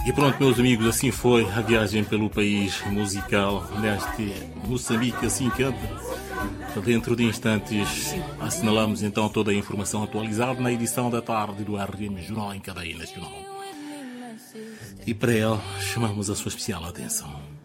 E pronto, meus amigos, assim foi a viagem pelo país musical neste Moçambique assim canta. Dentro de instantes assinalamos então toda a informação atualizada na edição da tarde do RM Jornal em Cadeia Nacional. E para ela chamamos a sua especial atenção.